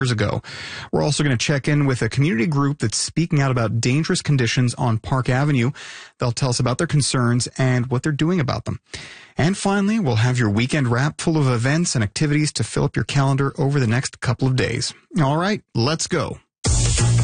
ago. We're also going to check in with a community group that's speaking out about dangerous conditions on Park Avenue. They'll tell us about their concerns and what they're doing about them. And finally, we'll have your weekend wrap full of events and activities to fill up your calendar over the next couple of days. All right, let's go.